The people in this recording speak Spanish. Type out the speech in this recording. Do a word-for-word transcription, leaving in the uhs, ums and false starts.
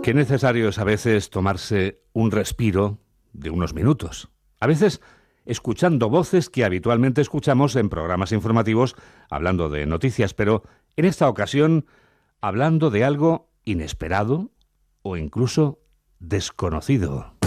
Qué necesario es a veces tomarse un respiro de unos minutos. A veces escuchando voces que habitualmente escuchamos en programas informativos hablando de noticias, pero en esta ocasión hablando de algo inesperado o incluso desconocido.